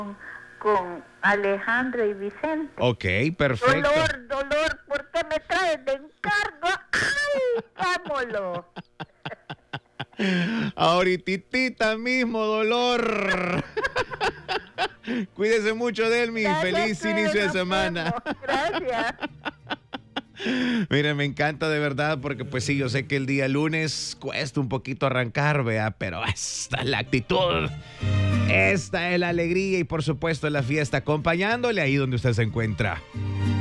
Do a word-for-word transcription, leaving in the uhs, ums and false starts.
con Alejandro y Vicente. Ok, perfecto. Dolor, dolor, ¿por qué me traes de encargo? ¡Ay, vámonos! Ahorititita mismo, dolor. Cuídese mucho, Delmi. Gracias, Feliz pues, inicio de nos semana. vemos. Gracias. Mire, me encanta de verdad porque pues sí, yo sé que el día lunes cuesta un poquito arrancar, vea, pero esta es la actitud, esta es la alegría y por supuesto la fiesta acompañándole ahí donde usted se encuentra.